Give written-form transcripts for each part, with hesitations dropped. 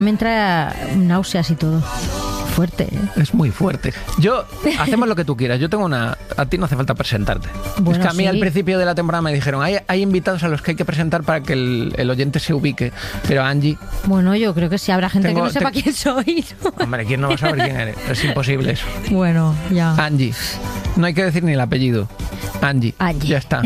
Me entra náuseas y todo. Fuerte, ¿eh? Es muy fuerte. Hacemos lo que tú quieras. Yo tengo una... A ti no hace falta presentarte. Bueno, es que a mí sí. al principio de la temporada me dijeron, hay invitados a los que hay que presentar para que el oyente se ubique. Pero Angie... Bueno, yo creo que sí habrá gente que no sepa quién soy, ¿no? Hombre, ¿quién no va a saber quién eres? Es imposible eso. Bueno, ya. Angie. No hay que decir ni el apellido. Angie. Ya está.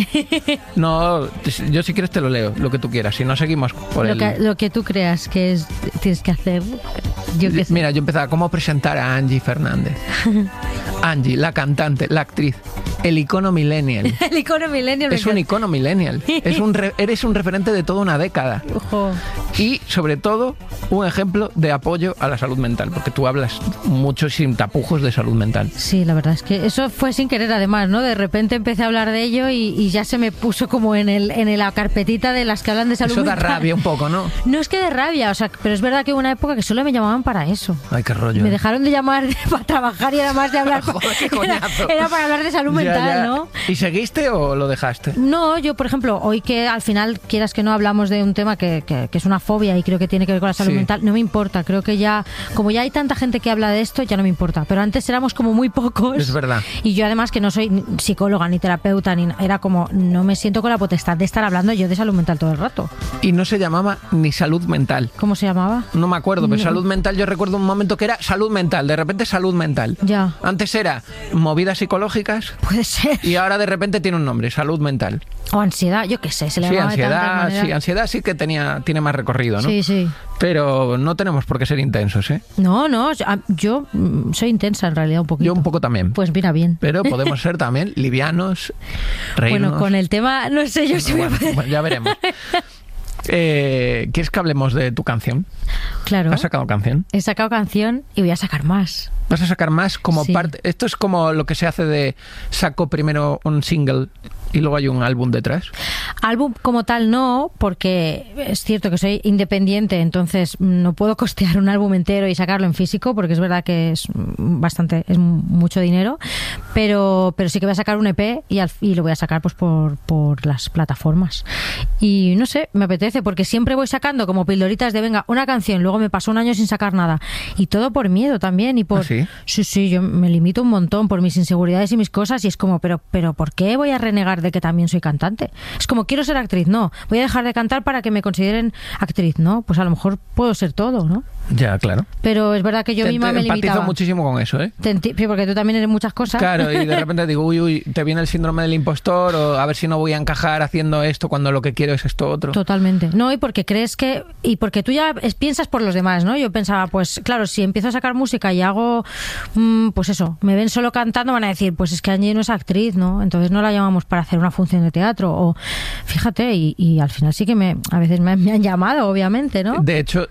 No, yo si quieres te lo leo, lo que tú quieras. Si no, seguimos por lo que tú creas que tienes que hacer. Yo qué sé. Mira, yo empezaba, ¿cómo presentar a Angie Fernández? Angie, la cantante, la actriz, el icono millennial. El icono millennial. Es un icono millennial. Eres un referente de toda una década. Ojo. Y, sobre todo, un ejemplo de apoyo a la salud mental, porque tú hablas mucho sin tapujos de salud mental. Sí, la verdad es que eso fue sin querer, además, ¿no? De repente empecé a hablar de ello y ya se me puso como en la carpetita de las que hablan de salud mental. Eso da rabia un poco, ¿no? No es que de rabia, o sea, pero es verdad que hubo una época que solo me llamaban para eso. Ay, qué rollo. Me dejaron de llamar para trabajar y además de hablar... Joder, qué coñazo. Era para hablar de salud mental, ¿no? ¿Y seguiste o lo dejaste? No, yo, por ejemplo, hoy que al final, quieras que no, hablamos de un tema que es una fobia y creo que tiene que ver con la salud mental, no me importa. Creo que ya, como ya hay tanta gente que habla de esto, ya no me importa. Pero antes éramos como muy pocos. Es verdad. Y yo además que no soy psicóloga ni terapeuta, era como, no me siento con la potestad de estar hablando yo de salud mental todo el rato. Y no se llamaba ni salud mental. ¿Cómo se llamaba? No me acuerdo, pero salud mental, yo recuerdo un momento que era salud mental, de repente salud mental. Ya. Antes era movidas psicológicas. Puede ser. Y ahora de repente tiene un nombre, salud mental. O ansiedad, yo qué sé, se le llamaba de tantas maneras. Sí, ansiedad sí que tiene más recorrido, ¿no? Sí, sí. Pero no tenemos por qué ser intensos, ¿eh? No, yo soy intensa en realidad un poquito. Yo un poco también. Pues mira, bien. Pero podemos ser también livianos, reírnos. Bueno, con el tema, no sé yo si voy a poder... Bueno, ya veremos. ¿Quieres que hablemos de tu canción? Claro. ¿Has sacado canción? He sacado canción y voy a sacar más. ¿Vas a sacar más como Sí. parte? Esto es como lo que se hace de saco primero un single y luego hay un álbum detrás. Álbum como tal no, porque es cierto que soy independiente, entonces no puedo costear un álbum entero y sacarlo en físico, porque es verdad que es mucho dinero, pero sí que voy a sacar un EP y lo voy a sacar pues por las plataformas. Y no sé, me apetece, porque siempre voy sacando como pildoritas de venga, una canción, luego me paso un año sin sacar nada. Y todo por miedo también y por... ¿Ah, sí? Sí, yo me limito un montón por mis inseguridades y mis cosas y es como, pero ¿por qué voy a renegar de que también soy cantante? Es como, quiero ser actriz, no. Voy a dejar de cantar para que me consideren actriz, no. Pues a lo mejor puedo ser todo, ¿no? Ya, claro. Pero es verdad que yo misma me limitaba. Empatizo muchísimo con eso, ¿eh? Porque tú también eres muchas cosas. Claro, y de repente digo, uy, te viene el síndrome del impostor, o a ver si no voy a encajar haciendo esto cuando lo que quiero es esto otro. Totalmente. No, y porque crees que... Y porque tú ya piensas por los demás, ¿no? Yo pensaba, pues claro, si empiezo a sacar música y hago, pues eso, me ven solo cantando, van a decir, pues es que Angie no es actriz, ¿no? Entonces no la llamamos para hacer una función de teatro. O fíjate, y al final sí que a veces me han llamado, obviamente, ¿no? De hecho,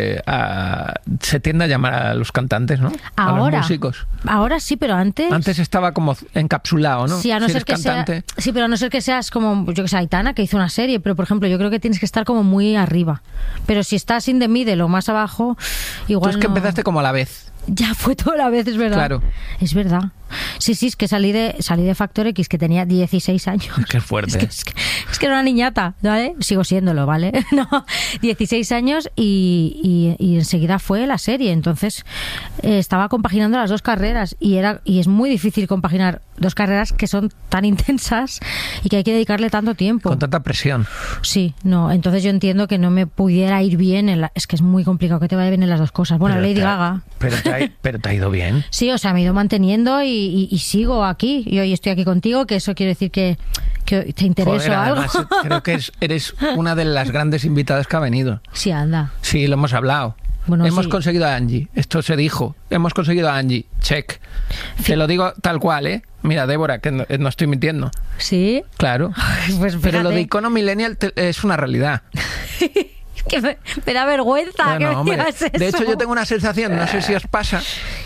se tiende a llamar a los cantantes, ¿no? Ahora, a los músicos. Ahora sí, pero antes... Antes estaba como encapsulado, ¿no? Sí, a no si ser que cantante. sí, pero a no ser que seas como, yo que sé, Aitana, que hizo una serie, pero por ejemplo, yo creo que tienes que estar como muy arriba. Pero si estás in the middle o más abajo, igual Tú es que no... empezaste como a la vez. Ya fue toda la vez, es verdad. Claro. Es verdad. Sí, es que salí de Factor X, que tenía 16 años. Qué fuerte. Es que era una niñata, ¿vale? Sigo siéndolo, ¿vale? No, 16 años y enseguida fue la serie. Entonces estaba compaginando las dos carreras y es muy difícil compaginar dos carreras que son tan intensas y que hay que dedicarle tanto tiempo. Con tanta presión. Sí, no. Entonces yo entiendo que no me pudiera ir bien. Es que es muy complicado que te vaya bien en las dos cosas. Bueno, Lady Gaga. Pero te ha ido bien. Sí, o sea, me he ido manteniendo y sigo aquí. Y hoy estoy aquí contigo, que eso quiere decir que te intereso. Joder, algo. además, creo que eres una de las grandes invitadas que ha venido. Sí, anda. Sí, lo hemos hablado. Bueno, hemos sí. conseguido a Angie. Esto se dijo. Hemos conseguido a Angie. Check. Te lo digo tal cual, ¿eh? Mira, Débora, que no estoy mintiendo. ¿Sí? Claro. Pues pero lo de icono millennial es una realidad. Que me da vergüenza que me digas eso. De hecho, yo tengo una sensación, no sé si os pasa,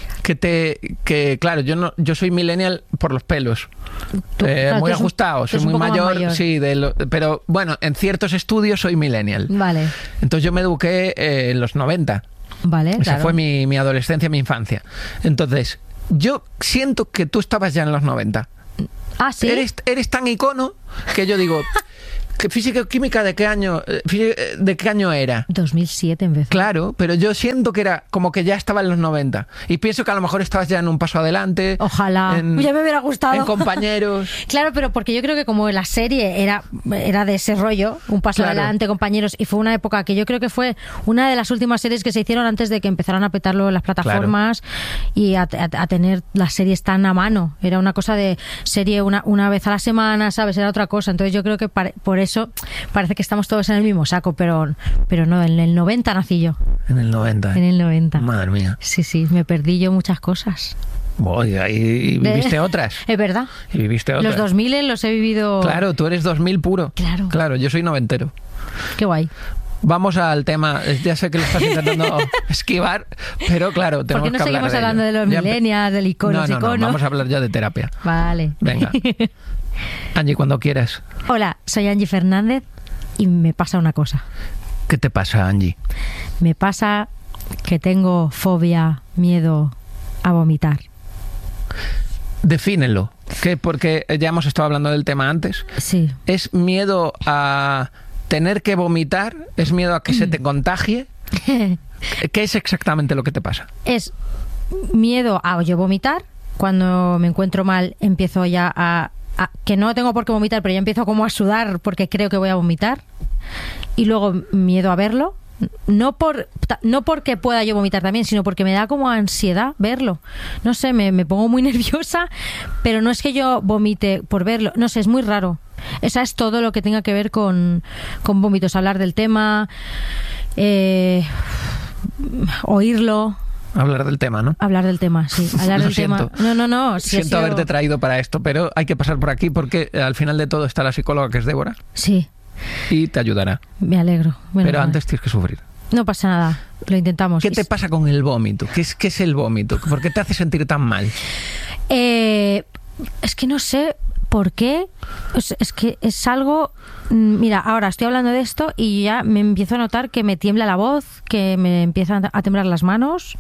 que claro, yo soy millennial por los pelos. Claro, muy ajustado, soy muy mayor. Sí, pero bueno, en ciertos estudios soy millennial. Vale. Entonces yo me eduqué en los 90. Vale, Esa claro. fue mi adolescencia, mi infancia. Entonces, yo siento que tú estabas ya en los 90. Ah, ¿sí? Eres tan icono que yo digo... ¿Física-química de qué año? ¿De qué año era? 2007 empezó. Claro, pero yo siento que era como que ya estaba en los 90. Y pienso que a lo mejor estabas ya en un paso adelante. Ojalá. Ya me hubiera gustado. En compañeros. Claro, pero porque yo creo que como la serie era de ese rollo, un paso adelante, compañeros, y fue una época que yo creo que fue una de las últimas series que se hicieron antes de que empezaran a petarlo las plataformas y a tener las series tan a mano. Era una cosa de serie una vez a la semana, ¿sabes? Era otra cosa. Entonces yo creo que por eso parece que estamos todos en el mismo saco, pero no, en el 90 nací yo. En el 90. En el 90. Madre mía. Sí, me perdí yo muchas cosas. Y viviste otras. Es verdad. Y viviste otras. Los 2000 los he vivido... Claro, tú eres 2000 puro. Claro, yo soy noventero. Qué guay. Vamos al tema. Ya sé que lo estás intentando esquivar, pero claro, tenemos que hablar de ello. ¿Por qué no seguimos hablando de los millennials, del icono? No, vamos a hablar ya de terapia. Vale. Venga. Angie, cuando quieras. Hola, soy Angie Fernández y me pasa una cosa. ¿Qué te pasa, Angie? Me pasa que tengo fobia, miedo a vomitar. Defínelo. Porque ya hemos estado hablando del tema antes. Sí. ¿Es miedo a tener que vomitar? ¿Es miedo a que se te contagie? ¿Qué es exactamente lo que te pasa? Es miedo a yo vomitar. Cuando me encuentro mal empiezo ya a que no tengo por qué vomitar, pero ya empiezo como a sudar porque creo que voy a vomitar. Y luego miedo a verlo. No porque pueda yo vomitar también, sino porque me da como ansiedad verlo. No sé, me pongo muy nerviosa, pero no es que yo vomite por verlo. No sé, es muy raro. Esa es todo lo que tenga que ver con vómitos. Hablar del tema, oírlo. Hablar del tema, ¿no? Hablar del tema, sí. Hablar del tema. No. Siento haberte traído para esto, pero hay que pasar por aquí porque al final de todo está la psicóloga, que es Débora. Sí. Y te ayudará. Me alegro. Pero antes tienes que sufrir. No pasa nada, lo intentamos. ¿Qué te pasa con el vómito? ¿Qué es el vómito? ¿Por qué te hace sentir tan mal? Es que no sé por qué. Es que es algo... Mira, ahora estoy hablando de esto y ya me empiezo a notar que me tiembla la voz, que me empiezan a temblar las manos,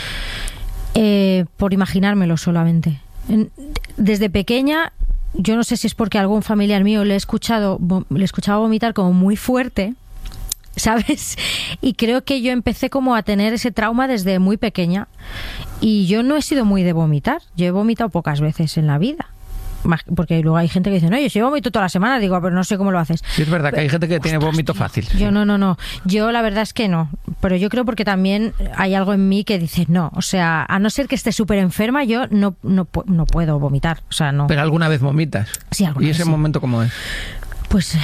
por imaginármelo solamente. Desde pequeña... Yo no sé si es porque a algún familiar mío le escuchaba vomitar como muy fuerte, ¿sabes? Y creo que yo empecé como a tener ese trauma desde muy pequeña. Y yo no he sido muy de vomitar. Yo he vomitado pocas veces en la vida. Porque luego hay gente que dice, no, yo vomito toda la semana. Digo, pero no sé cómo lo haces. Sí, es verdad que hay gente que tiene vómito fácil. Yo no. Yo la verdad es que no. Pero yo creo porque también hay algo en mí que dice, no. O sea, a no ser que esté súper enferma, yo no puedo vomitar. O sea, no. ¿Pero alguna vez vomitas? Sí, alguna vez. ¿Y ese momento cómo es? Pues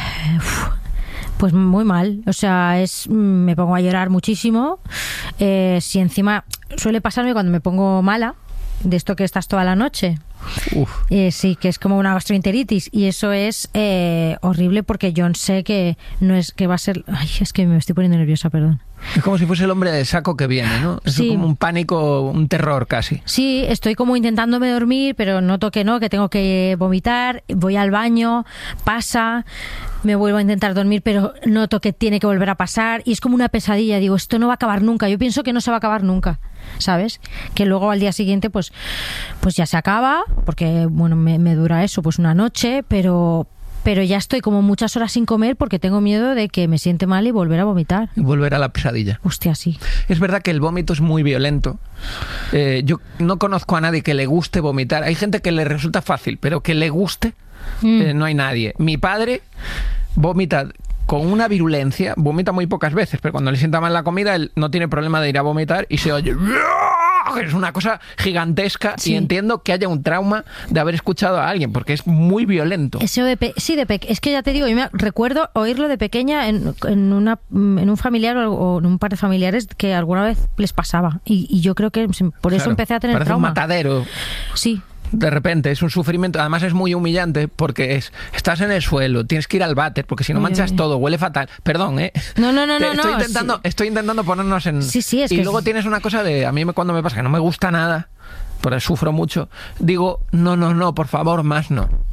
muy mal. O sea, me pongo a llorar muchísimo. Si encima suele pasarme cuando me pongo mala, de esto que estás toda la noche. Sí, que es como una gastroenteritis y eso es horrible porque yo sé que no es que va a ser... Ay, es que me estoy poniendo nerviosa, perdón. Es como si fuese el hombre de saco que viene, ¿no? Es como un pánico, un terror casi. Sí, estoy como intentándome dormir, pero noto que no, que tengo que vomitar, voy al baño, pasa, me vuelvo a intentar dormir, pero noto que tiene que volver a pasar y es como una pesadilla. Digo, esto no va a acabar nunca. Yo pienso que no se va a acabar nunca, ¿sabes? Que luego al día siguiente pues ya se acaba, porque bueno, me dura eso, pues una noche, pero ya estoy como muchas horas sin comer porque tengo miedo de que me siente mal y volver a vomitar. Y volver a la pesadilla. Hostia, sí. Es verdad que el vómito es muy violento. Yo no conozco a nadie que le guste vomitar. Hay gente que le resulta fácil, pero que le guste, no hay nadie. Mi padre vomita con una virulencia, vomita muy pocas veces, pero cuando le sienta mal la comida, él no tiene problema de ir a vomitar y se oye... Es una cosa gigantesca, sí. Y entiendo que haya un trauma de haber escuchado a alguien, porque es muy violento. Es que ya te digo, yo me recuerdo oírlo de pequeña en un familiar o en un par de familiares que alguna vez les pasaba. Y yo creo que por eso empecé a tener trauma. Parece un matadero. Sí. De repente es un sufrimiento, además es muy humillante porque estás en el suelo, tienes que ir al váter porque si no manchas todo, huele fatal. Perdón, Estoy intentando ponernos en... Sí, es y que luego tienes una cosa de... A mí cuando me pasa que no me gusta nada, porque sufro mucho, digo, no, por favor, más no.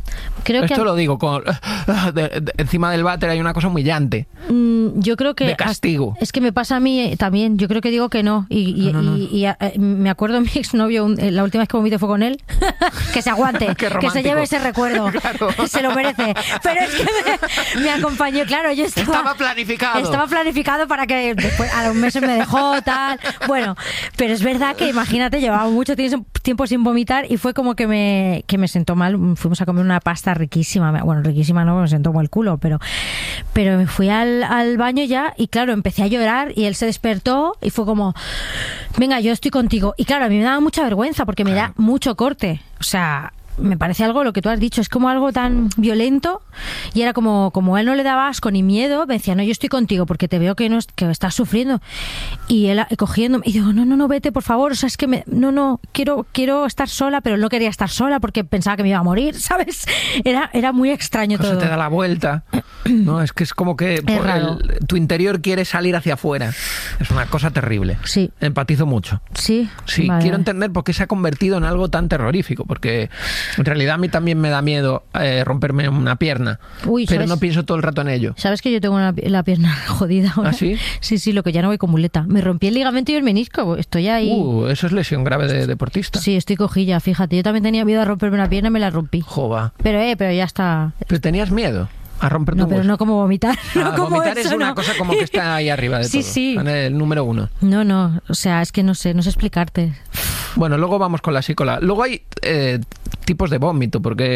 Creo Esto que lo digo, encima del váter hay una cosa humillante. yo creo que De castigo. es que me pasa a mí también. Yo creo que digo que no. Y me acuerdo de mi exnovio, la última vez que vomité fue con él. Que se aguante, que se lleve ese recuerdo. Claro. Se lo merece. Pero es que me acompañó, claro, yo estaba planificado. Estaba planificado para que después a los meses me dejó, tal. Bueno, pero es verdad que imagínate, llevaba mucho tiempo sin vomitar y fue como que me sentó mal. Fuimos a comer una pasta riquísima. Bueno, riquísima no, me sentó como el culo, pero me fui al baño ya y claro, empecé a llorar y él se despertó y fue como, venga, yo estoy contigo. Y claro, a mí me daba mucha vergüenza porque me da mucho corte. O sea, me parece algo, lo que tú has dicho, es como algo tan violento y era como él no le daba asco ni miedo, me decía, no, yo estoy contigo porque te veo que estás sufriendo. Y él cogiéndome, y digo, no, vete, por favor, o sea, es que quiero estar sola, pero él no quería estar sola porque pensaba que me iba a morir, ¿sabes? Era muy extraño todo. Se te da la vuelta. No, es que es como que tu interior quiere salir hacia afuera. Es una cosa terrible. Sí. Empatizo mucho. Sí. Vale. Quiero entender por qué se ha convertido en algo tan terrorífico, porque en realidad a mí también me da miedo romperme una pierna. Uy, pero no pienso todo el rato en ello. ¿Sabes que yo tengo la pierna jodida ahora? ¿Ah, sí? Sí, lo que ya no voy con muleta. Me rompí el ligamento y el menisco. Estoy ahí. Eso es lesión grave de deportista. Sí, estoy cojilla, fíjate. Yo también tenía miedo a romperme una pierna y me la rompí. Jova. Pero ya está. ¿Pero tenías miedo a romperte un hueso? No, pero no como vomitar. No como vomitar eso, es una cosa como que está ahí arriba de todo. Sí. En el número 1. No. O sea, es que no sé explicarte. Bueno, luego vamos con la psicóloga. Luego hay tipos de vómito, porque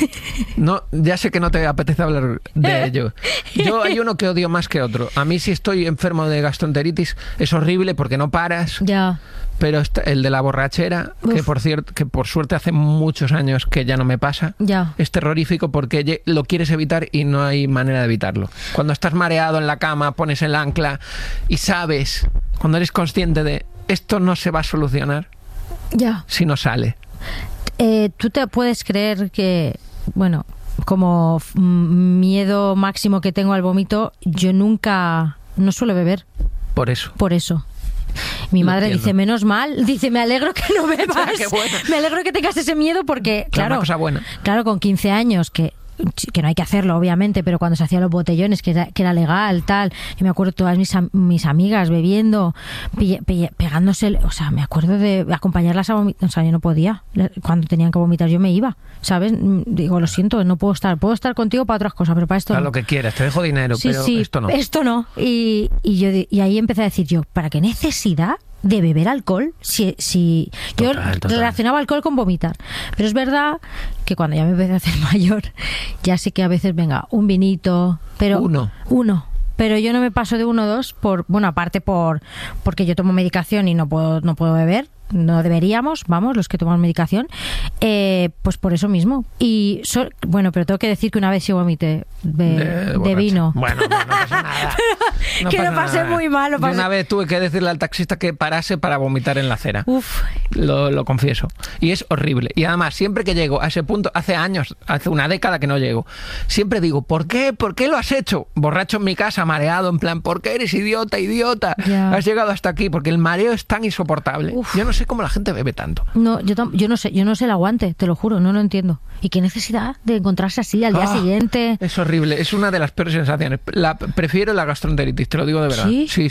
ya sé que no te apetece hablar de ello. Yo hay uno que odio más que otro. A mí, si estoy enfermo de gastroenteritis, es horrible porque no paras. Ya. Pero el de la borrachera, que por suerte hace muchos años que ya no me pasa, es terrorífico porque lo quieres evitar y no hay manera de evitarlo. Cuando estás mareado en la cama, pones el ancla y sabes, cuando eres consciente de esto no se va a solucionar si no sale. ¿Tú te puedes creer que, bueno, como miedo máximo que tengo al vómito, yo no suelo beber? Por eso. Mi madre dice, menos mal, dice, me alegro que no bebas, me alegro que tengas ese miedo porque, claro, una cosa buena. Claro, con 15 años, que no hay que hacerlo, obviamente, pero cuando se hacían los botellones, que era legal, tal, y me acuerdo todas mis amigas bebiendo, pegándose, o sea, me acuerdo de acompañarlas a vomitar, o sea, yo no podía, cuando tenían que vomitar yo me iba, ¿sabes? Digo, lo siento, no puedo estar contigo para otras cosas, pero para esto para no. lo que quieras, te dejo dinero, pero esto no. Y ahí empecé a decir yo, ¿para qué necesidad de beber alcohol? Si yo relacionaba alcohol con vomitar, pero es verdad que cuando ya me empecé a hacer mayor, ya sé que a veces venga un vinito, pero uno, pero yo no me paso de 1 o 2 aparte porque yo tomo medicación y no puedo beber. No deberíamos, los que tomamos medicación, pues por eso mismo. Y pero tengo que decir que una vez sí vomité de vino. Bueno, no pasa nada. Lo pasé muy mal. Una vez tuve que decirle al taxista que parase para vomitar en la acera. Uf. Lo confieso. Y es horrible. Y además, siempre que llego a ese punto, hace años, hace una década que no llego, siempre digo, ¿por qué? ¿Por qué lo has hecho? Borracho en mi casa, mareado, en plan, ¿por qué eres idiota? Ya. Has llegado hasta aquí, porque el mareo es tan insoportable. Uf. Yo no sé cómo la gente bebe tanto. No, yo no sé el aguante, te lo juro, no lo entiendo. ¿Y qué necesidad de encontrarse así al día siguiente? Es horrible, es una de las peores sensaciones. Prefiero la gastroenteritis, te lo digo de verdad.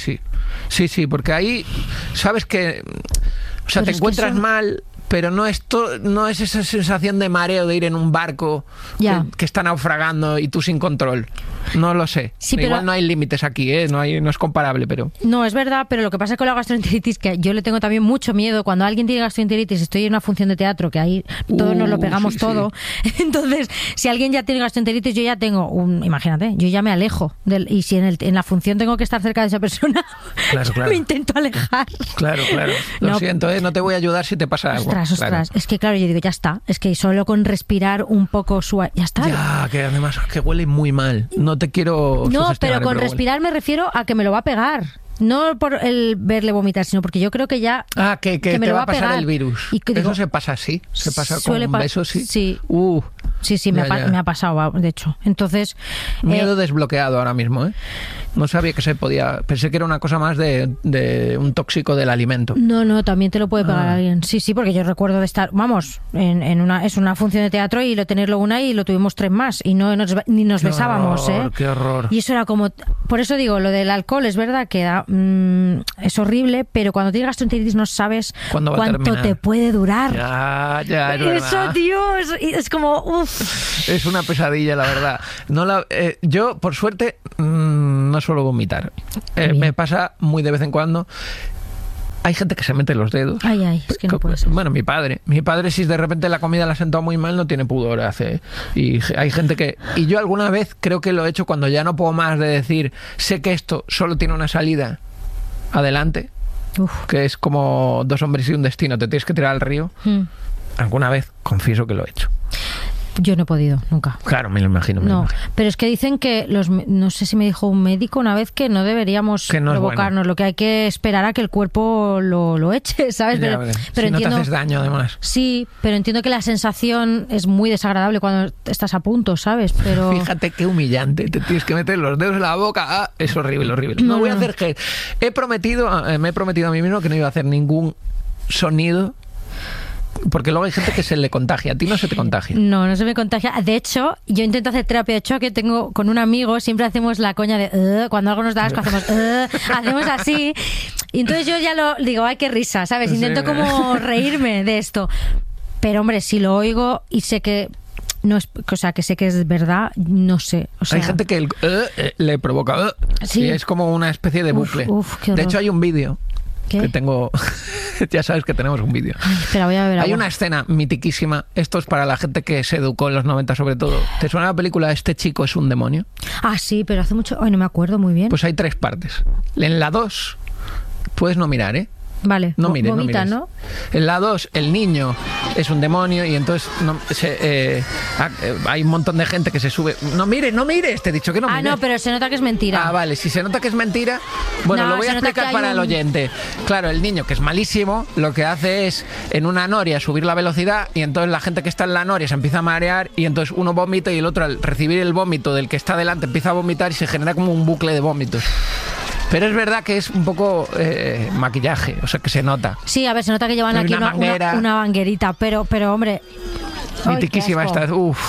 Sí, porque ahí sabes que, o sea, te encuentras mal, pero no es esa sensación de mareo de ir en un barco que está naufragando y tú sin control. No lo sé. Sí, igual no hay límites aquí, no es comparable, pero... No, es verdad, pero lo que pasa con la gastroenteritis, que yo le tengo también mucho miedo. Cuando alguien tiene gastroenteritis, estoy en una función de teatro, que ahí todos nos lo pegamos todo. Sí. Entonces, si alguien ya tiene gastroenteritis, yo ya tengo imagínate, yo ya me alejo. Y si en la función tengo que estar cerca de esa persona, me intento alejar. Claro. Lo siento, no te voy a ayudar si te pasa algo. Ostras. Claro. Es que claro, yo digo, ya está. Es que solo con respirar un poco suave, ya está. Ya, que además que huele muy mal. No te quiero... No, pero con respirar me refiero a que me lo va a pegar. No por el verle vomitar, sino porque yo creo que ya... que me te va a pasar el virus. Y que eso se pasa así. Se pasa con un beso, sí. Sí. Sí, me ha pasado, de hecho. Entonces... Miedo desbloqueado ahora mismo, No sabía que se podía... Pensé que era una cosa más de un tóxico del alimento. No, también te lo puede pegar alguien. Sí, porque yo recuerdo de estar, vamos, es una función de teatro y tenerlo una y lo tuvimos 3 más y ni nos besábamos, Qué horror. Y eso era como... Por eso digo, lo del alcohol es verdad que es horrible, pero cuando tienes gastroenteritis no sabes cuánto te puede durar. Ya, es verdad. Eso, tío, es como... Uf. Es una pesadilla, la verdad. Yo, por suerte, no suelo vomitar. Me pasa muy de vez en cuando. Hay gente que se mete los dedos. Ay, es que no puede ser. Bueno, mi padre, si de repente la comida la ha sentado muy mal, no tiene pudor. Y hay gente que... Y yo alguna vez creo que lo he hecho cuando ya no puedo más de decir, sé que esto solo tiene una salida adelante, que es como 2 hombres y un destino, te tienes que tirar al río. Alguna vez confieso que lo he hecho. Yo no he podido, nunca. Claro, me lo imagino. Pero es que dicen que no sé si me dijo un médico una vez que no deberíamos provocarnos, bueno. Lo que hay que esperar a que el cuerpo lo eche, ¿sabes? Pero si no te haces daño, además. Sí, pero entiendo que la sensación es muy desagradable cuando estás a punto, ¿sabes? Pero fíjate qué humillante, te tienes que meter los dedos en la boca. Es horrible. No voy a hacer que... me he prometido a mí mismo que no iba a hacer ningún sonido. Porque luego hay gente que se le contagia. ¿A ti no se te contagia? No se me contagia. De hecho, yo intento hacer terapia de choque. Tengo con un amigo, siempre hacemos la coña de cuando algo nos da asco, hacemos así. Y entonces yo ya lo digo, ay, qué risa, ¿sabes? Intento como reírme de esto. Pero hombre, si lo oigo y sé que no es, o sea, que sé que es verdad, no sé. O sea, hay gente que le provoca sí. Y es como una especie de bucle. De hecho, hay un vídeo que tengo... Ya sabes que tenemos un vídeo. Espera, voy a ver. Hay una escena mitiquísima. Esto es para la gente que se educó en los 90 sobre todo. ¿Te suena la película Este chico es un demonio? Ah, sí, pero hace mucho... Ay, no me acuerdo muy bien. Pues hay 3 partes. En la 2 puedes no mirar, ¿eh? Vale, no mires, vomita, no mires. En la 2 el niño es un demonio y entonces hay un montón de gente que se sube. No mires, te he dicho que no mires. No, pero se nota que es mentira. Ah, vale, si se nota que es mentira, bueno, lo voy a explicar para el oyente. Claro, el niño, que es malísimo, lo que hace es en una noria subir la velocidad y entonces la gente que está en la noria se empieza a marear y entonces uno vomita y el otro al recibir el vómito del que está delante empieza a vomitar y se genera como un bucle de vómitos. Pero es verdad que es un poco maquillaje, o sea, que se nota. Sí, a ver, se nota que llevan aquí una manguerita, pero hombre... Mitiquísima esta.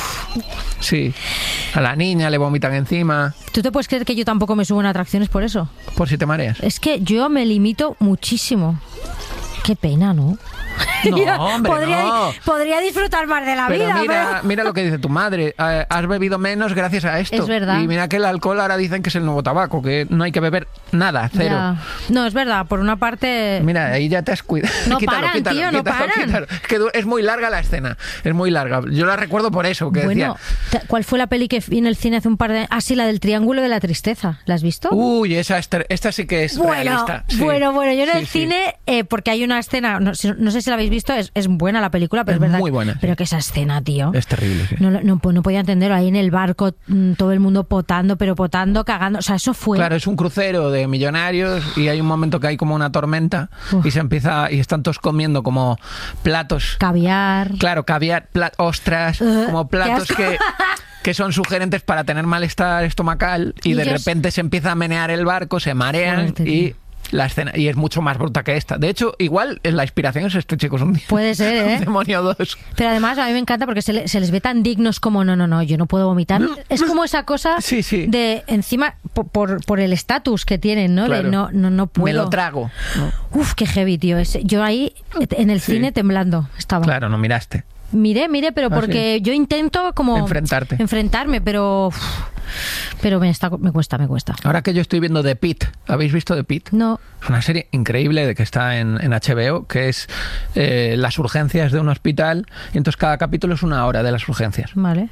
Sí. A la niña le vomitan encima. ¿Tú te puedes creer que yo tampoco me subo en atracciones por eso? Por si te mareas. Es que yo me limito muchísimo. Qué pena, ¿no? No, hombre, podría disfrutar más de la vida. Mira lo que dice tu madre. Has bebido menos gracias a esto. Es verdad. Y mira que el alcohol ahora dicen que es el nuevo tabaco, que no hay que beber nada, 0. Ya. No, es verdad. Por una parte... Mira, ahí ya te has cuidado. No paran, tío, no paran. Es que es muy larga la escena. Es muy larga. Yo la recuerdo por eso. Que bueno, decía... ¿cuál fue la peli que vi en el cine hace un par de... Ah, sí, la del Triángulo de la Tristeza. ¿La has visto? Uy, esta sí que es realista. Sí. Bueno, yo en el cine, porque hay una escena... No sé si la habéis visto, es buena la película, pero es verdad. Muy buena. Pero que esa escena, tío. Es terrible, sí. No podía entenderlo. Ahí en el barco, todo el mundo potando, cagando. O sea, eso fue... Claro, es un crucero de millonarios y hay un momento que hay como una tormenta y están todos comiendo como platos. Caviar. Claro, caviar, ostras, como platos que son sugerentes para tener malestar estomacal y de repente se empieza a menear el barco, se marean y... La escena, y es mucho más bruta que esta. De hecho, igual la inspiración es Este chico es un puede ser, ¿eh? Un demonio 2. Pero además a mí me encanta porque se les ve tan dignos como no, yo no puedo vomitar. Es como esa cosa de encima por el estatus que tienen, ¿no? Claro. De no puedo. Me lo trago. ¿No? Uf, qué heavy, tío. Yo ahí en el cine temblando estaba. Claro, no miraste. Miré, pero porque yo intento como... Enfrentarme, pero me cuesta. Ahora que yo estoy viendo The Pitt, ¿habéis visto The Pitt? No. Es una serie increíble de que está en HBO, que es las urgencias de un hospital, y entonces cada capítulo es 1 hora de las urgencias. Vale.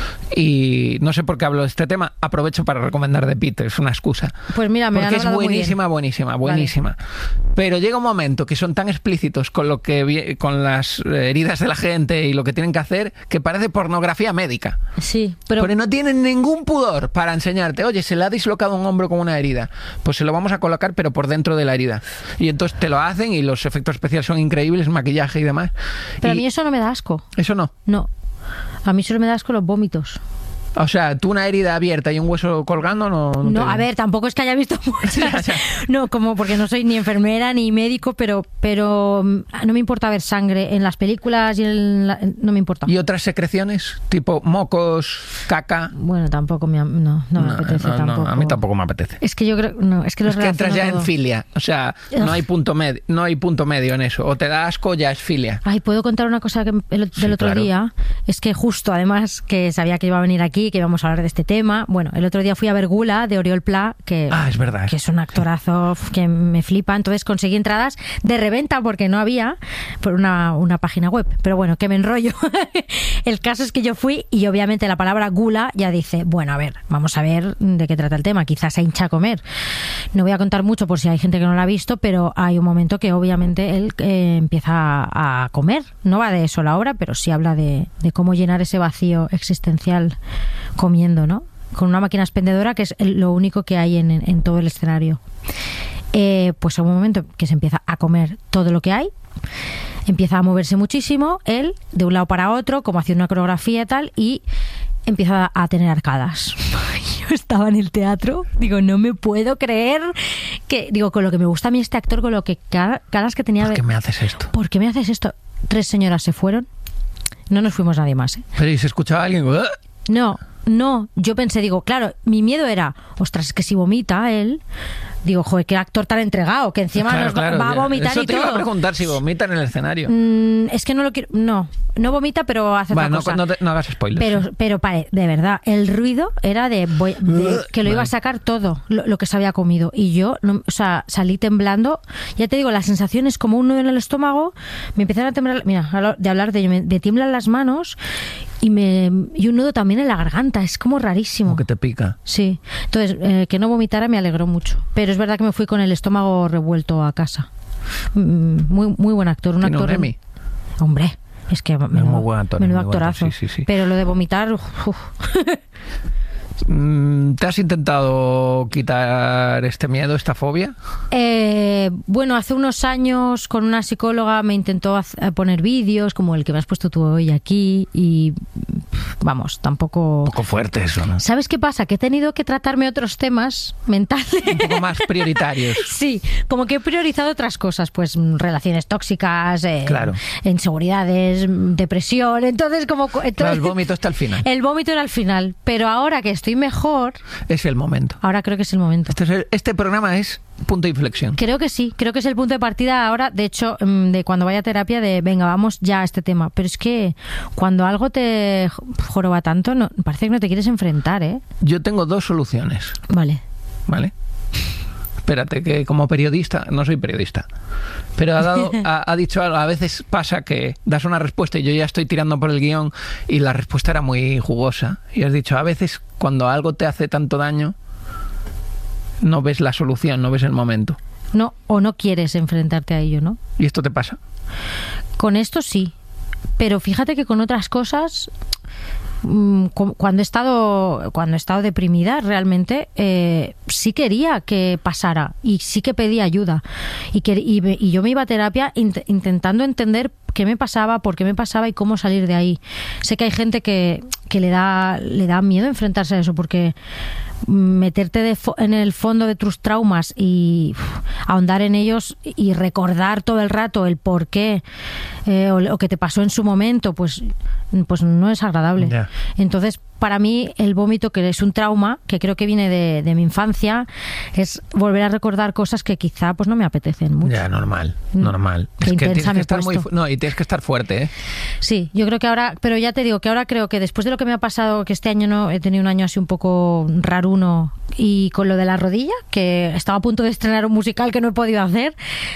Y no sé por qué hablo de este tema, aprovecho para recomendar The Pitt, es una excusa. Pues mira, me han hablado muy bien. buenísima. Vale. Pero llega un momento que son tan explícitos con con las heridas de la gente y lo que tienen que hacer, que parece pornografía médica. Sí, pero no tienen ningún pudor para enseñarte, oye, se le ha dislocado un hombro con una herida, pues se lo vamos a colocar pero por dentro de la herida. Y entonces te lo hacen y los efectos especiales son increíbles, maquillaje y demás. Pero a mí eso no me da asco. ¿Eso no? No. A mí solo me da asco los vómitos. O sea, tú una herida abierta y un hueso colgando no, a ver, tampoco es que haya visto muchas. No, como porque no soy ni enfermera ni médico, pero no me importa ver sangre en las películas y no me importa. ¿Y otras secreciones? Tipo mocos, caca. Bueno, tampoco me apetece tampoco. A mí tampoco me apetece. Es que yo creo, no, es que los entras ya todo. En filia. O sea, no hay punto medio en eso. O te da asco, ya es filia. Ay, ¿puedo contar una cosa del otro día? Es que justo, además, que sabía que iba a venir aquí, que íbamos a hablar de este tema. Bueno, el otro día fui a ver Gula, de Oriol Pla, que es verdad, que es un actorazo que me flipa. Entonces conseguí entradas de reventa porque no había por una página web. Pero bueno, que me enrollo. El caso es que yo fui y obviamente la palabra Gula ya dice, bueno, a ver, vamos a ver de qué trata el tema. Quizás se hincha a comer. No voy a contar mucho por si hay gente que no la ha visto, pero hay un momento que obviamente él empieza a comer. No va de eso la obra, pero sí habla de cómo llenar ese vacío existencial comiendo, ¿no? Con una máquina expendedora que es lo único que hay en todo el escenario. Pues en un momento que se empieza a comer todo lo que hay, empieza a moverse muchísimo él de un lado para otro, como haciendo una coreografía y tal, y empieza a tener arcadas. Yo estaba en el teatro, digo, no me puedo creer que, digo, con lo que me gusta a mí este actor, con lo que caras que tenía. ¿Por qué me haces esto? ¿Por qué me haces esto? 3 señoras se fueron, no nos fuimos nadie más, ¿eh? Pero ¿y se escuchaba alguien? No, yo pensé, digo, claro, mi miedo era, ostras, es que si vomita él, digo, joder, qué actor tan entregado, que encima va a vomitar eso y te todo. Iba a preguntar si vomita en el escenario. Es que no lo quiero, no vomita, pero hace otra cosa. No hagas spoilers. Pero de verdad, el ruido era de que lo iba a sacar todo, lo que se había comido. Y yo, salí temblando. Ya te digo, la sensación es como un nudo en el estómago. Me empezaron a temblar, mira, de hablar de ello, me tiemblan las manos y un nudo también en la garganta. Es como rarísimo. Como que te pica. Sí. Entonces, que no vomitara me alegró mucho. Pero es verdad que me fui con el estómago revuelto a casa. Muy, muy buen actor. Un actor. Un Emmy. Hombre, es que menudo actorazo. Sí. Pero lo de vomitar. ¿Te has intentado quitar este miedo, esta fobia? Bueno, hace unos años con una psicóloga me intentó poner vídeos como el que me has puesto tú hoy aquí y vamos, tampoco... Un poco fuerte eso, ¿no? ¿Sabes qué pasa? Que he tenido que tratarme otros temas mentales. Un poco más prioritarios. Sí, como que he priorizado otras cosas, pues relaciones tóxicas, claro. Inseguridades, depresión, entonces Claro, el vómito está al final. El vómito era al final, pero ahora que estoy mejor... Es el momento. Ahora creo que es el momento. Este programa es punto de inflexión. Creo que sí, creo que es el punto de partida ahora, de hecho, de cuando vaya a terapia, de venga, vamos ya a este tema. Pero es que cuando algo te joroba tanto, parece que no te quieres enfrentar, ¿eh? Yo tengo 2 soluciones. Vale. Espérate, que como periodista, no soy periodista, pero ha dicho algo. A veces pasa que das una respuesta y yo ya estoy tirando por el guión y la respuesta era muy jugosa. Y has dicho, a veces cuando algo te hace tanto daño, no ves la solución, no ves el momento. No, o no quieres enfrentarte a ello, ¿no? ¿Y esto te pasa? Con esto sí, pero fíjate que con otras cosas... Cuando he estado deprimida realmente sí quería que pasara y sí que pedía ayuda y yo me iba a terapia intentando entender qué me pasaba, por qué me pasaba y cómo salir de ahí. Sé que hay gente que le da miedo enfrentarse a eso porque meterte en el fondo de tus traumas y ahondar en ellos y recordar todo el rato el por qué o que te pasó en su momento, pues no es agradable. Yeah. Entonces, para mí, el vómito, que es un trauma, que creo que viene de mi infancia, es volver a recordar cosas que quizá pues no me apetecen mucho. Ya, normal. Es que tienes que estar y tienes que estar fuerte, ¿eh? Sí, yo creo que ahora, pero ya te digo que ahora creo que después de lo que me ha pasado, que este año no he tenido un año así un poco raruno, y con lo de la rodilla, que estaba a punto de estrenar un musical que no he podido hacer,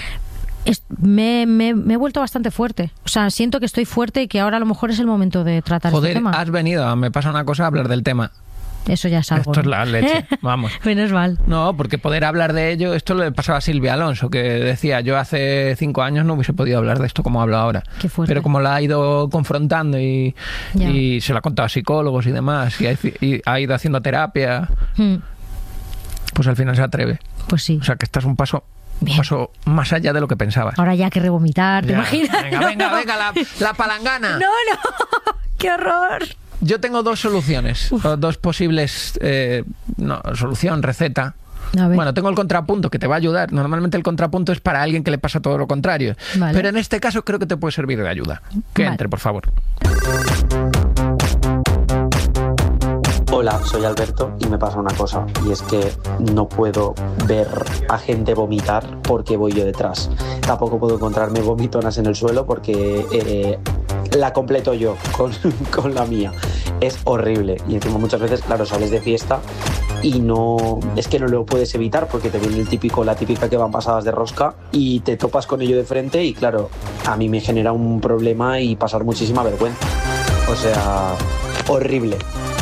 me he vuelto bastante fuerte. O sea, siento que estoy fuerte y que ahora a lo mejor es el momento de tratar este tema. Has venido, me pasa una cosa, a hablar del tema. Eso ya es algo. Esto es la leche, vamos. Menos mal. No, porque poder hablar de ello, esto le pasaba a Silvia Alonso, que decía, yo hace 5 años no hubiese podido hablar de esto como hablo ahora. Qué fuerte. Pero como la ha ido confrontando y se lo ha contado a psicólogos y demás, y ha ido haciendo terapia, pues al final se atreve. Pues sí. O sea, que estás un paso más allá de lo que pensabas. Ahora ya que revomitar, ¿te imaginas? Venga, la palangana. No, qué horror. Yo tengo dos soluciones, o dos posibles solución, receta. Bueno, tengo el contrapunto que te va a ayudar. Normalmente el contrapunto es para alguien que le pasa todo lo contrario. Vale. Pero en este caso creo que te puede servir de ayuda. Que entre, por favor. Hola, soy Alberto y me pasa una cosa, y es que no puedo ver a gente vomitar porque voy yo detrás. Tampoco puedo encontrarme vomitonas en el suelo porque la completo yo con la mía. Es horrible. Y encima muchas veces, claro, sales de fiesta y es que no lo puedes evitar porque te viene la típica que van pasadas de rosca y te topas con ello de frente y claro, a mí me genera un problema y pasar muchísima vergüenza. O sea, horrible.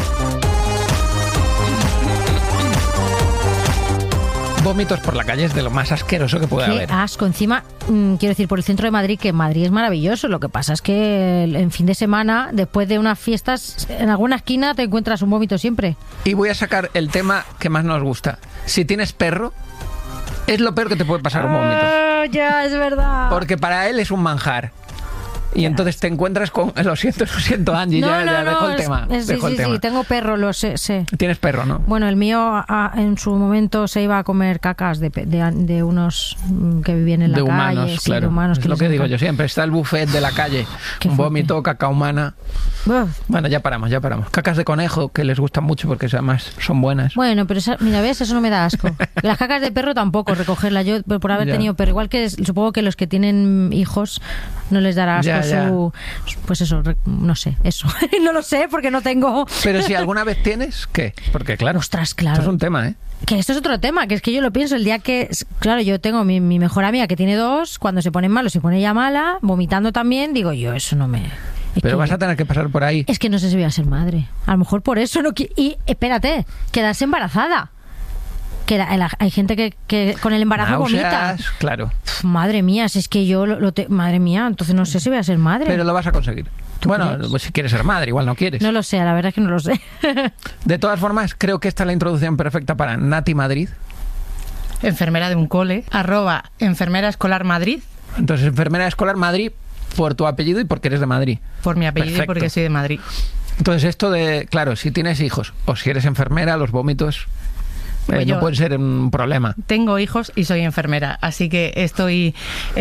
Vómitos por la calle es de lo más asqueroso que puede haber. Qué asco. Encima, quiero decir, por el centro de Madrid, que Madrid es maravilloso. Lo que pasa es que en fin de semana, después de unas fiestas, en alguna esquina te encuentras un vómito siempre. Y voy a sacar el tema que más nos gusta. Si tienes perro, es lo peor que te puede pasar un vómito. Ya, es verdad. Porque para él es un manjar. Y entonces te encuentras con... Lo siento, Angie, ya dejo el tema. Sí, tengo perro, lo sé. Tienes perro, ¿no? Bueno, el mío en su momento se iba a comer cacas de unos que vivían en la calle. Humanos, claro. De humanos, es lo que digo yo siempre. Está el buffet de la calle. Un vómito, caca humana. Bueno, ya paramos. Cacas de conejo, que les gustan mucho porque además son buenas. Bueno, pero mira, ¿ves? Eso no me da asco. Las cacas de perro tampoco, recogerlas. Yo, por haber tenido perro, igual que supongo que los que tienen hijos no les dará asco. Pues eso, no sé, eso. No lo sé porque no tengo. Pero si alguna vez tienes, ¿qué? Porque claro, ostras, claro. Esto es un tema, ¿eh? Que esto es otro tema, que es que yo lo pienso el día que... Claro, yo tengo mi mejor amiga que tiene 2, cuando se pone malo, se pone ella mala, vomitando también, digo yo, eso no me... Pero vas a tener que pasar por ahí. Es que no sé si voy a ser madre. A lo mejor por eso no... Y espérate, quedarse embarazada. Que hay gente que con el embarazo vomita. Claro. Madre mía, si es que yo madre mía, entonces no sé si voy a ser madre. Pero lo vas a conseguir. Bueno, pues si quieres ser madre, igual no quieres. No lo sé, la verdad es que no lo sé. De todas formas, creo que esta es la introducción perfecta para Nati Madrid. Enfermera de un cole, @enfermera escolar Madrid. Entonces, enfermera escolar Madrid por tu apellido y porque eres de Madrid. Por mi apellido. Perfecto. Y porque soy de Madrid. Entonces, esto de, claro, si tienes hijos o si eres enfermera, los vómitos... no puede ser un problema. Tengo hijos y soy enfermera, así que estoy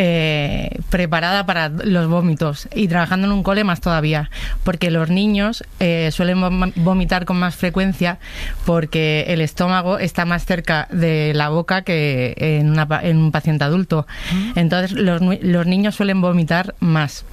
preparada para los vómitos y trabajando en un cole más todavía, porque los niños suelen vomitar con más frecuencia porque el estómago está más cerca de la boca que en un paciente adulto. Entonces los niños suelen vomitar más.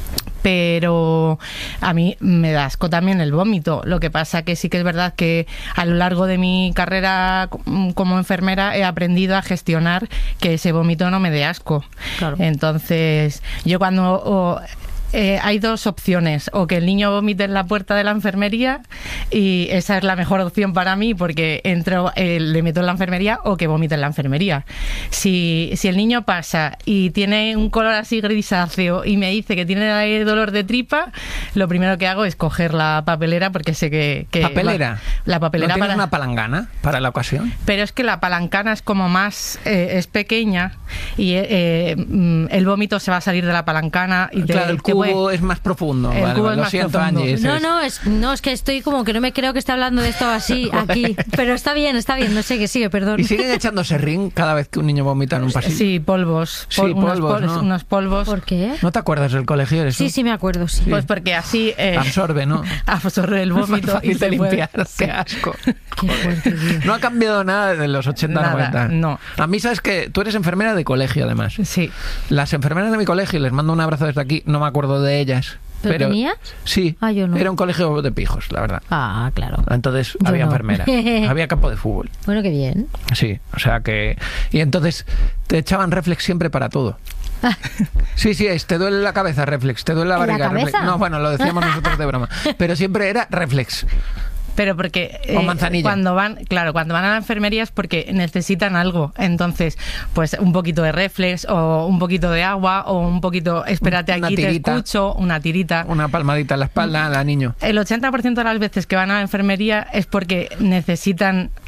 Pero a mí me da asco también el vómito. Lo que pasa que sí que es verdad que a lo largo de mi carrera como enfermera he aprendido a gestionar que ese vómito no me dé asco. Claro. Entonces, yo cuando... hay dos opciones, o que el niño vomite en la puerta de la enfermería, y esa es la mejor opción para mí porque le meto en la enfermería, o que vomite en la enfermería. Si el niño pasa y tiene un color así grisáceo y me dice que tiene dolor de tripa, lo primero que hago es coger la papelera, porque sé que ¿Papelera? La papelera. ¿No tienes una palangana para la ocasión? Pero es que la palancana es como más es pequeña y el vómito se va a salir de la palancana y claro, el cubo es más profundo. Vale, lo siento, Angie. No, es que estoy como que no me creo que esté hablando de esto así aquí. Pero está bien, no sé qué sigue, perdón. ¿Y siguen echando serrín cada vez que un niño vomita en un pasillo? Sí, polvos. Unos polvos. ¿Por qué? ¿No te acuerdas del colegio? Sí, me acuerdo, sí. Pues porque así... absorbe, ¿no? Absorbe el vómito y se limpiar. Qué asco. Qué fuerte, tío. No ha cambiado nada de los 80, nada, 90. No. A mí, ¿sabes qué? Tú eres enfermera de colegio, además. Sí. Las enfermeras de mi colegio, les mando un abrazo desde aquí, no me acuerdo de ellas. ¿Pero tenías? Sí, yo no. Era un colegio de pijos, la verdad. Ah, claro. Entonces había enfermera, había campo de fútbol. Bueno, qué bien. Sí, o sea que... Y entonces te echaban reflex siempre para todo. Sí, te duele la cabeza, reflex, te duele la barriga, reflex. No, bueno, lo decíamos nosotros de broma. Pero siempre era reflex. Pero porque cuando van a la enfermería es porque necesitan algo. Entonces, pues un poquito de reflex o un poquito de agua o un poquito, espérate aquí, te escucho, una tirita. Una palmadita en la espalda al niño. El 80% de las veces que van a la enfermería es porque necesitan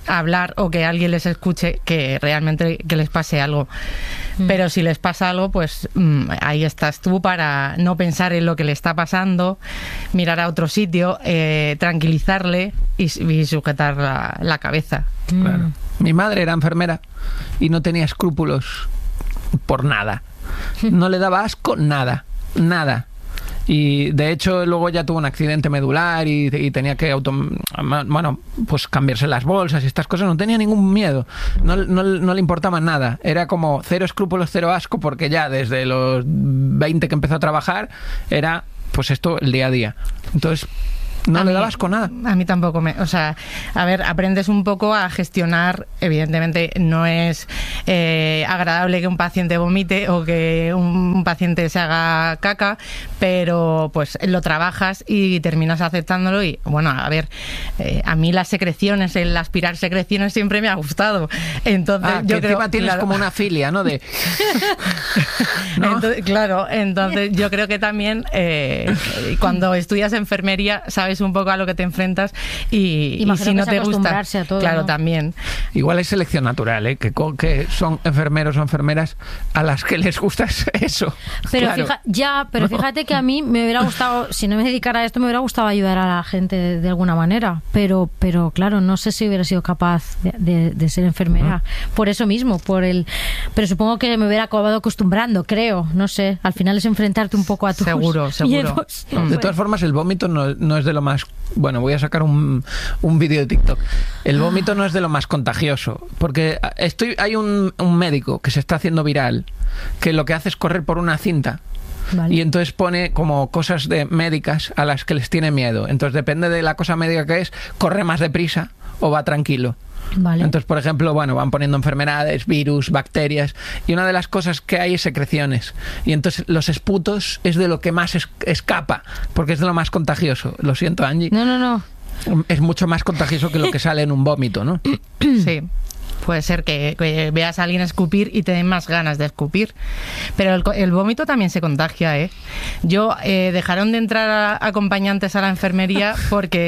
hablar o que alguien les escuche que realmente que les pase algo. Pero si les pasa algo, pues ahí estás tú para no pensar en lo que le está pasando, mirar a otro sitio, tranquilizarle y sujetar la cabeza. Claro. Mi madre era enfermera y no tenía escrúpulos por nada. No le daba asco nada. Y de hecho luego ya tuvo un accidente medular y tenía que pues cambiarse las bolsas y estas cosas. No tenía ningún miedo, no le importaba nada. Era como cero escrúpulos, cero asco, porque ya desde los 20 que empezó a trabajar era pues esto el día a día. Entonces no le dabas con nada. A mí tampoco o sea, a ver, aprendes un poco a gestionar. Evidentemente no es agradable que un paciente vomite o que un paciente se haga caca, pero pues lo trabajas y terminas aceptándolo. Y bueno, a ver, a mí las secreciones, el aspirar secreciones siempre me ha gustado. Entonces yo creo encima tienes como una filia, ¿no? De ¿no? Entonces yo creo que también cuando estudias enfermería sabes un poco a lo que te enfrentas y si no te gusta, a todo, claro, ¿no? También. Igual es selección natural, que son enfermeros o enfermeras a las que les gusta eso. Pero claro. Fíjate que a mí me hubiera gustado, si no me dedicara a esto, me hubiera gustado ayudar a la gente de alguna manera, pero claro, no sé si hubiera sido capaz de ser enfermera. Por eso mismo, pero supongo que me hubiera acabado acostumbrando, creo, no sé, al final es enfrentarte un poco a tus seguro. miedos. De todas formas, el vómito no es de lo más... Bueno, voy a sacar un vídeo de TikTok. El vómito no es de lo más contagioso, porque hay un médico que se está haciendo viral, que lo que hace es correr por una cinta. Vale. Y entonces pone como cosas médicas a las que les tiene miedo. Entonces depende de la cosa médica que es, corre más deprisa o va tranquilo. Vale. Entonces, por ejemplo, van poniendo enfermedades, virus, bacterias, y una de las cosas que hay es secreciones. Y entonces los esputos es de lo que más escapa, porque es de lo más contagioso. Lo siento, Angie. No. Es mucho más contagioso que lo que sale en un vómito, ¿no? Sí. Puede ser que veas a alguien escupir y te den más ganas de escupir. Pero el vómito también se contagia, ¿eh? Dejaron de entrar acompañantes a la enfermería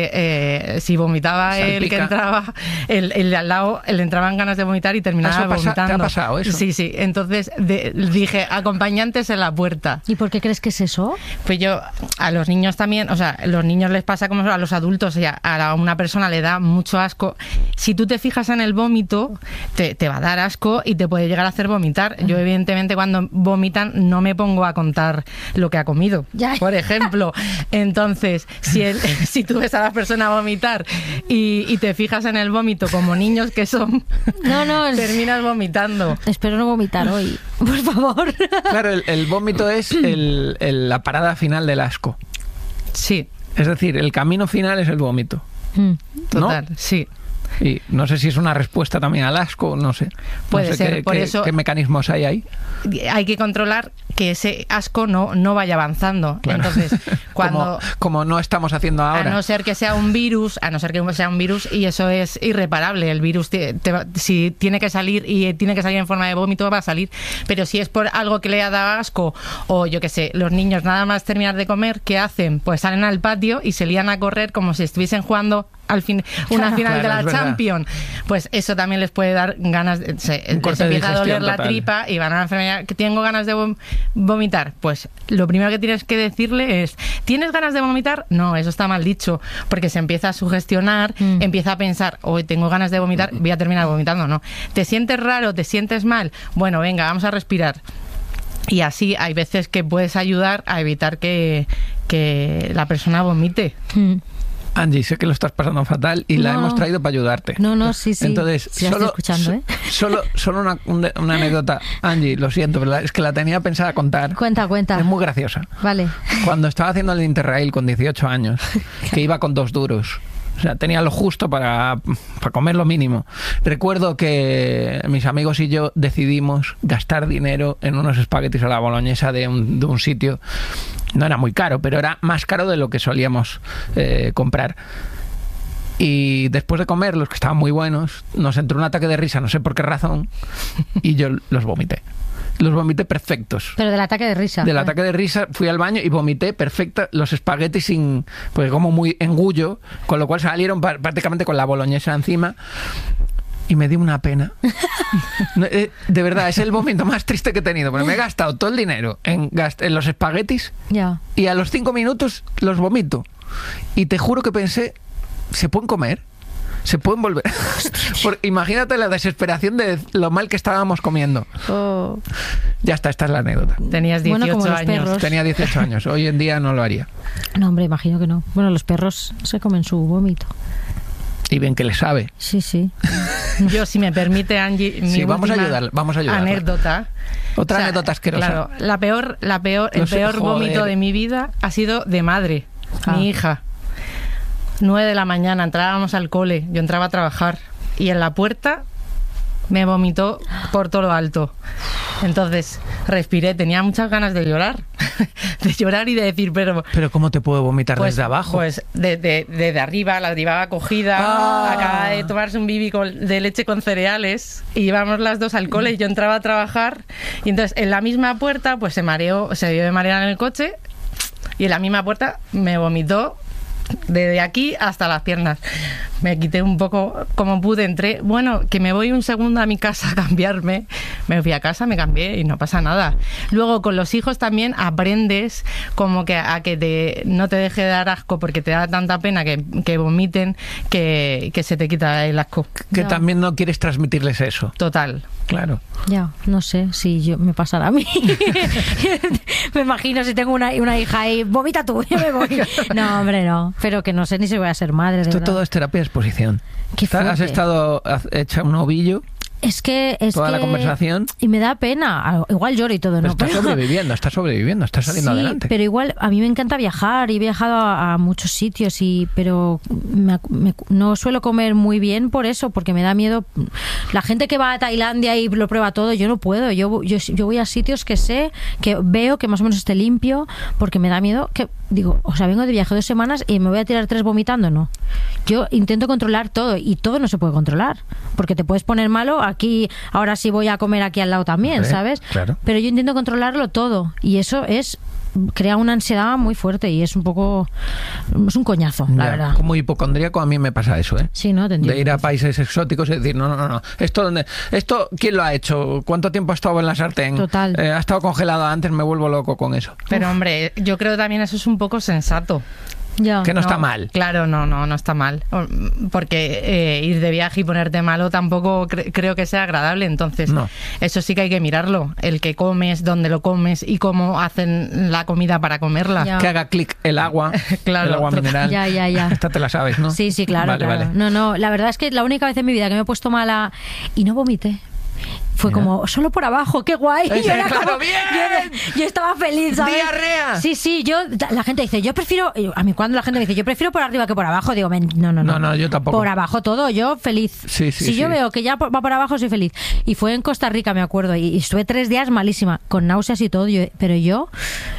porque si vomitaba Salpica. El que entraba, el de al lado le entraban ganas de vomitar y terminaba vomitando. ¿Te ha pasado eso? Sí. Entonces dije, acompañantes en la puerta. ¿Y por qué crees que es eso? Pues a los niños también, o sea, a los niños les pasa como a los adultos, o sea, a una persona le da mucho asco. Si tú te fijas en el vómito, te va a dar asco y te puede llegar a hacer vomitar. Yo, evidentemente, cuando vomitan no me pongo a contar lo que ha comido, por ejemplo. Entonces, si tú ves a la persona vomitar y te fijas en el vómito como niños que son, terminas vomitando. Espero no vomitar hoy, por favor. Claro, el vómito es la parada final del asco. Sí. Es decir, el camino final es el vómito. Total, ¿no? sí. Y no sé si es una respuesta también al asco, no sé. Puede ser, por eso ¿qué mecanismos hay ahí? Hay que controlar que ese asco no vaya avanzando. Claro. Entonces, como no estamos haciendo ahora. A no ser que sea un virus, y eso es irreparable. El virus, si tiene que salir y tiene que salir en forma de vómito, va a salir. Pero si es por algo que le ha dado asco, o yo qué sé, los niños nada más terminar de comer, ¿qué hacen? Pues salen al patio y se lían a correr como si estuviesen jugando una final de la Champions. Pues eso también les puede dar ganas se empieza a doler la tripa y van a la enfermería, que tengo ganas de vomitar. Pues lo primero que tienes que decirle es, ¿tienes ganas de vomitar? No, eso está mal dicho, porque se empieza a sugestionar, empieza a pensar, hoy tengo ganas de vomitar, voy a terminar vomitando. No, ¿te sientes raro? ¿Te sientes mal? Bueno, venga, vamos a respirar. Y así hay veces que puedes ayudar a evitar que la persona vomite. Angie, sé que lo estás pasando fatal y la hemos traído para ayudarte. Sí. Entonces, sí, solo estoy escuchando, solo una anécdota. Angie, lo siento, ¿verdad? Es que la tenía pensada contar. Cuenta. Es muy graciosa. Vale. Cuando estaba haciendo el Interrail con 18 años, que iba con 2 duros. O sea, tenía lo justo para comer lo mínimo. Recuerdo que mis amigos y yo decidimos gastar dinero en unos espaguetis a la boloñesa de un sitio. No era muy caro, pero era más caro de lo que solíamos comprar. Y después de comerlos, que estaban muy buenos, nos entró un ataque de risa, no sé por qué razón, y yo los vomité. Los vomité perfectos. Pero del ataque de risa. Del ataque de risa fui al baño y vomité perfecta los espaguetis pues como muy engullo, con lo cual salieron prácticamente con la boloñesa encima. y me dio una pena. De verdad, es el momento más triste que he tenido, porque me he gastado todo el dinero en los espaguetis y a los 5 minutos los vomito. Y te juro que pensé, ¿se pueden comer? ¿Se pueden volver? Imagínate la desesperación de lo mal que estábamos comiendo. Oh. Ya está, esta es la anécdota. Tenías 18 años. Perros. Tenía 18 años. Hoy en día no lo haría. No, hombre, imagino que no. Bueno, los perros se comen su vómito. Y bien que le sabe. Sí, sí. Yo, si me permite, Angie, mi vamos a ayudar. Anécdota. Otra anécdota asquerosa. Claro, el peor vómito de mi vida ha sido de madre, mi hija. 9 de la mañana, entrábamos al cole, yo entraba a trabajar y en la puerta me vomitó por todo lo alto. Entonces respiré, tenía muchas ganas de llorar, y de decir, pero ¿cómo te puedo vomitar desde abajo? Pues desde arriba, la llevaba cogida, acaba de tomarse un bibi de leche con cereales y íbamos las dos al cole y yo entraba a trabajar y entonces en la misma puerta pues se debió de marear en el coche y en la misma puerta me vomitó desde aquí hasta las piernas. Me quité un poco como pude, entré, bueno, que me voy un segundo a mi casa a cambiarme. Me fui a casa, me cambié y no pasa nada. Luego con los hijos también aprendes como que a que no te deje de dar asco porque te da tanta pena que vomiten que se te quita el asco. Que también no quieres transmitirles eso. Total. Claro. Ya, no sé si me pasará a mí. Me imagino si tengo una hija y vomita tú, yo me voy. No, hombre, no. Pero que no sé ni si voy a ser madre. Esto todo es terapia de exposición. ¿Has estado hecha un ovillo? Es que toda la conversación y me da pena, igual lloro y todo, pero estás sobreviviendo, estás saliendo adelante. Pero igual a mí me encanta viajar y he viajado a muchos sitios pero no suelo comer muy bien por eso, porque me da miedo. La gente que va a Tailandia y lo prueba todo, yo no puedo. Yo voy a sitios que sé, que veo que más o menos esté limpio, porque me da miedo que digo, vengo de viaje 2 semanas y me voy a tirar 3 vomitando, no. Yo intento controlar todo y todo no se puede controlar, porque te puedes poner malo. Aquí, ahora sí voy a comer aquí al lado también, ¿sabes? Claro. Pero yo intento controlarlo todo y eso crea una ansiedad muy fuerte y es un coñazo, la verdad. Como hipocondríaco a mí me pasa eso, ¿eh? Sí, ¿no? Te entiendo. De ir a países exóticos y decir, no. ¿Esto quién lo ha hecho? ¿Cuánto tiempo ha estado en la sartén? Total. Ha estado congelado antes, me vuelvo loco con eso. Pero hombre, yo creo que también eso es un poco sensato. Ya. Que no está mal. Claro, no está mal. Porque ir de viaje y ponerte malo tampoco creo que sea agradable. Entonces, eso sí que hay que mirarlo. El que comes, dónde lo comes y cómo hacen la comida para comerla. Ya. Que haga clic el agua, claro, el agua mineral. Ya. Esta te la sabes, ¿no? Sí, claro. Vale. No, la verdad es que la única vez en mi vida que me he puesto mala y no vomité. Fue como, solo por abajo, qué guay. Claro, bien. Yo estaba feliz, ¿sabes? ¡Diarrea! Sí, la gente dice, yo prefiero, a mí cuando la gente me dice, yo prefiero por arriba que por abajo, digo, no, yo tampoco. Por abajo todo, yo feliz. Sí, yo veo que ya va por abajo, soy feliz. Y fue en Costa Rica, me acuerdo, y estuve 3 días malísima, con náuseas y todo, pero yo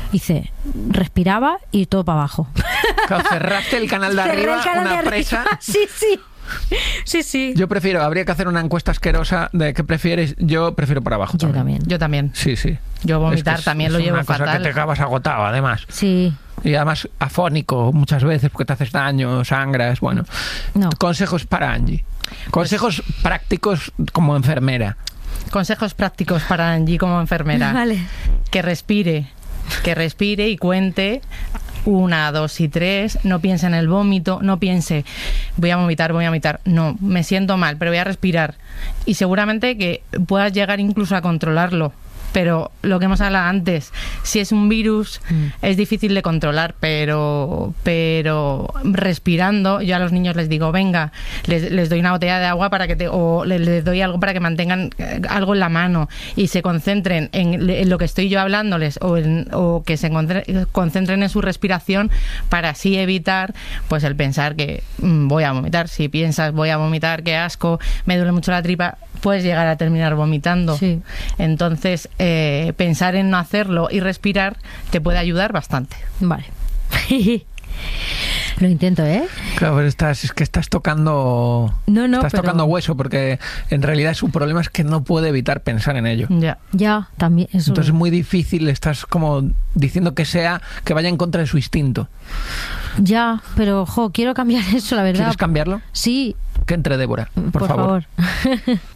respiraba y todo para abajo. Claro, cerraste el canal de arriba, una presa. Sí. Yo prefiero, habría que hacer una encuesta asquerosa de qué prefieres. Yo prefiero por abajo. Yo también. Sí. Yo vomitar también lo llevo fatal. Es una cosa que te acabas agotado, además. Sí. Y además afónico muchas veces porque te haces daño, sangras. Bueno, consejos para Angie. Consejos prácticos como enfermera. Consejos prácticos para Angie como enfermera. Vale. Que respire y cuente 1, 2 y 3, no piense en el vómito, no piense voy a vomitar, no, me siento mal, pero voy a respirar y seguramente que puedas llegar incluso a controlarlo. Pero lo que hemos hablado antes, si es un virus es difícil de controlar, pero respirando, yo a los niños les digo, venga, les doy una botella de agua o les doy algo para que mantengan algo en la mano y se concentren en lo que estoy yo hablándoles o que se concentren en su respiración para así evitar pues el pensar que voy a vomitar. Si piensas voy a vomitar, qué asco, me duele mucho la tripa, puedes llegar a terminar vomitando. Sí. Entonces, pensar en no hacerlo y respirar te puede ayudar bastante. Vale. Lo intento, ¿eh? Claro, pero estás tocando... Estás tocando hueso, porque en realidad su problema es que no puede evitar pensar en ello. Ya, también. Eso... Entonces es muy difícil, estás como diciendo que vaya en contra de su instinto. Ya, pero quiero cambiar eso, la verdad. ¿Quieres cambiarlo? Sí, Que entre Débora, por favor.